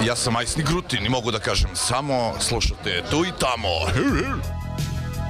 Ja sam Majsni Grutin i mogu da kažem samo slušate tu i tamo.